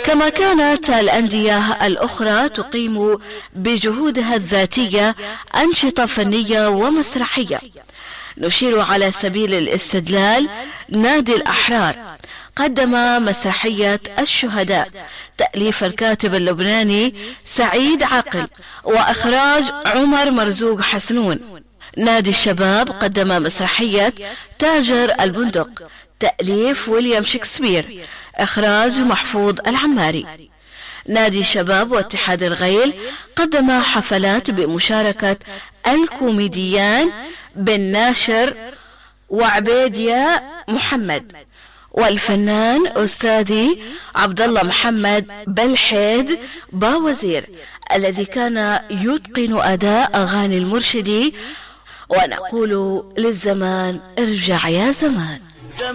كما كانت الأندية الأخرى تقيم بجهودها الذاتية أنشطة فنية ومسرحية. نشير على سبيل الاستدلال نادي الأحرار قدم مسرحية الشهداء تأليف الكاتب اللبناني سعيد عقل وإخراج عمر مرزوق حسنون. نادي الشباب قدم مسرحية تاجر البندق تأليف ويليام شكسبير إخراج محفوظ العماري. نادي شباب واتحاد الغيل قدم حفلات بمشاركة الكوميديان بن ناشر وعبيديا محمد والفنان أستاذي عبد الله محمد بالحيد باوزير الذي كان يتقن أداء أغاني المرشدي. ونقول للزمان ارجع يا زمان.